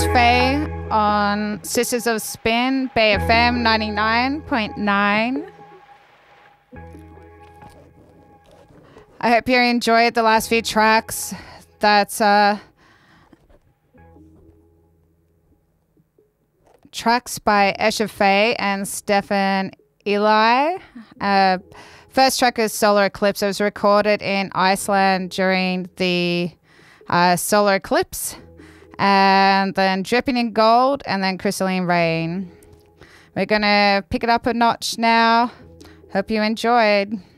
Faye on Sisters of Spin, Bay FM 99.9. I hope you enjoyed the last few tracks. That's tracks by Esha Faye and Stefan Eli. First track is Solar Eclipse. It was recorded in Iceland during the solar eclipse. And then Dripping in Gold, and then Crystalline Rain. We're going to pick it up a notch now. Hope you enjoyed.